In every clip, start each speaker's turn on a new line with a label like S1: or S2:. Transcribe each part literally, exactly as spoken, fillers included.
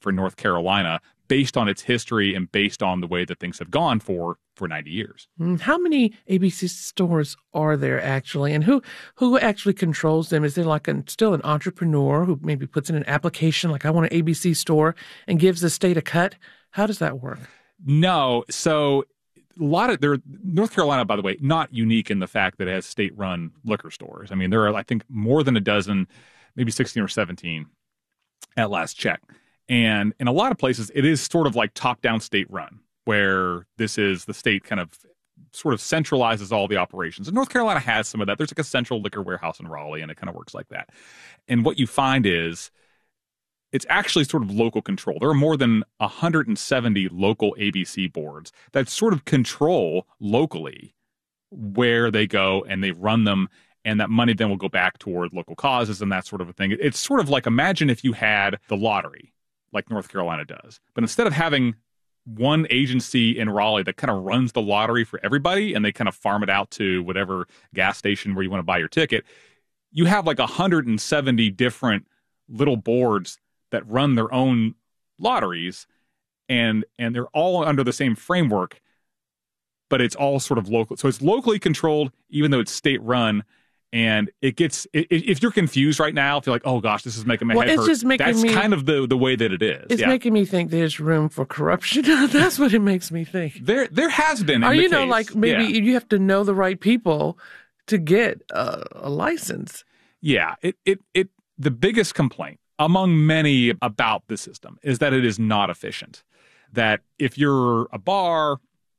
S1: for North Carolina based on its history and based on the way that things have gone for, for ninety years.
S2: How many A B C stores are there actually? And who who actually controls them? Is there like a, still an entrepreneur who maybe puts in an application like I want an A B C store and gives the state a cut? How does that work?
S1: No. So a lot of there, North Carolina, by the way, not unique in the fact that it has state-run liquor stores. I mean, there are, I think, more than a dozen, maybe sixteen or seventeen at last check. And in a lot of places, it is sort of like top-down state-run, where this is the state kind of sort of centralizes all the operations. And North Carolina has some of that. There's like a central liquor warehouse in Raleigh, and it kind of works like that. And what you find is it's actually sort of local control. There are more than one hundred seventy local A B C boards that sort of control locally where they go and they run them, and that money then will go back toward local causes and that sort of a thing. It's sort of like, imagine if you had the lottery like North Carolina does, but instead of having one agency in Raleigh that kind of runs the lottery for everybody and they kind of farm it out to whatever gas station where you want to buy your ticket, you have like one hundred seventy different little boards that run their own lotteries, and and they're all under the same framework, but it's all sort of local. So it's locally controlled, even though it's state run. And it gets, if you're confused right now, if you're like, oh gosh, this is making my
S2: well,
S1: head
S2: it's
S1: hurt,
S2: just making
S1: that's
S2: me,
S1: kind of the, the way that it is.
S2: It's
S1: yeah.
S2: making me think there's room for corruption. That's what it makes me think.
S1: There there has been in
S2: Or,
S1: the
S2: you know,
S1: case.
S2: like maybe
S1: yeah.
S2: you have to know the right people to get a, a license.
S1: Yeah, it, it it the biggest complaint among many about the system is that it is not efficient. That if you're a bar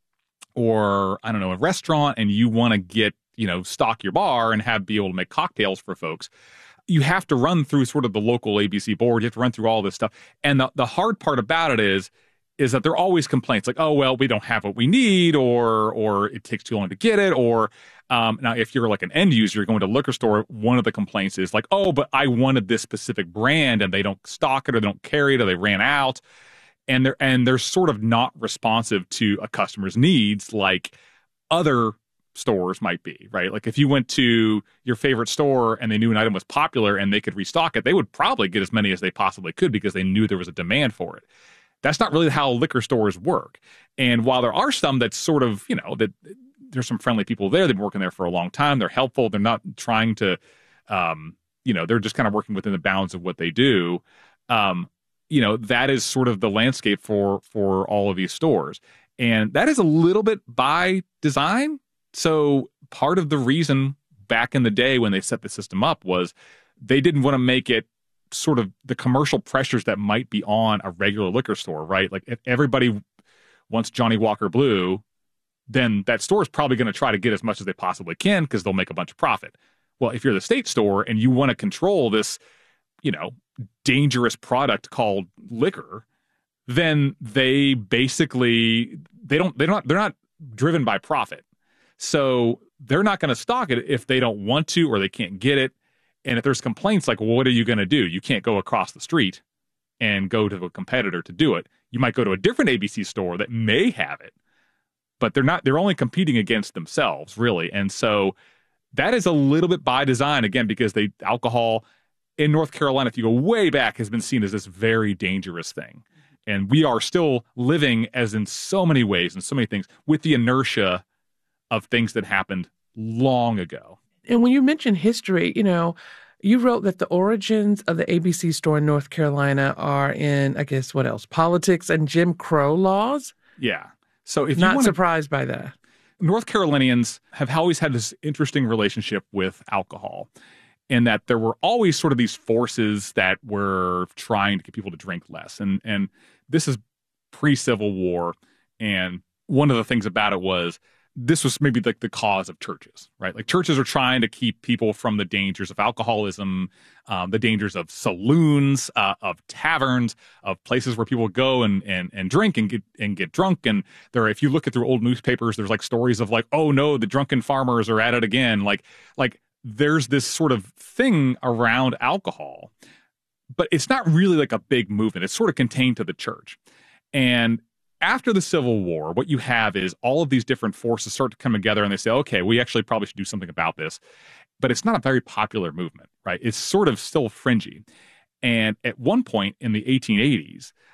S1: or, I don't know, a restaurant and you want to get, you know, stock your bar and have be able to make cocktails for folks, you have to run through sort of the local A B C board. You have to run through all this stuff. And the, the hard part about it is, is that there are always complaints like, oh, well, we don't have what we need, or or it takes too long to get it. Or um, now, if you're like an end user, you're going to a liquor store, one of the complaints is like, oh, but I wanted this specific brand and they don't stock it or they don't carry it or they ran out. And they're, and they're sort of not responsive to a customer's needs like other stores might be, right? Like if you went to your favorite store and they knew an item was popular and they could restock it, they would probably get as many as they possibly could because they knew there was a demand for it. That's not really how liquor stores work. And while there are some that sort of, you know, that there's some friendly people there, they've been working there for a long time, they're helpful, they're not trying to, um, you know, they're just kind of working within the bounds of what they do. Um, you know, that is sort of the landscape for for all of these stores. And that is a little bit by design. So part of the reason back in the day when they set the system up was they didn't want to make it sort of the commercial pressures that might be on a regular liquor store, right? Like if everybody wants Johnny Walker Blue, then that store is probably going to try to get as much as they possibly can because they'll make a bunch of profit. Well, if you're the state store and you want to control this, you know, dangerous product called liquor, then they basically, they don't, they're not, they're not driven by profit. So they're not going to stock it if they don't want to or they can't get it. And if there's complaints like, well, what are you going to do? You can't go across the street and go to a competitor to do it. You might go to a different A B C store that may have it, but they're not, they're only competing against themselves, really. And so that is a little bit by design, again, because they alcohol in North Carolina, if you go way back, has been seen as this very dangerous thing. And we are still living, as in so many ways and so many things, with the inertia of things that happened long ago.
S2: And when you mention history, you know, you wrote that the origins of the A B C store in North Carolina are in, I guess, what else? Politics and Jim Crow laws?
S1: Yeah. So if
S2: Not
S1: you wanna,
S2: surprised by that.
S1: North Carolinians have always had this interesting relationship with alcohol, in that there were always sort of these forces that were trying to get people to drink less. And and this is pre-Civil War. And one of the things about it was this was maybe like the cause of churches, right? Like churches are trying to keep people from the dangers of alcoholism, um, the dangers of saloons, uh, of taverns, of places where people go and and and drink and get and get drunk. And there, if you look at through old newspapers, there's like stories of like, oh no, the drunken farmers are at it again. Like like there's this sort of thing around alcohol, but it's not really like a big movement. It's sort of contained to the church. And after the Civil War, what you have is all of these different forces start to come together and they say, okay, we actually probably should do something about this. But it's not a very popular movement, right? It's sort of still fringy. And at one point in the eighteen eighties,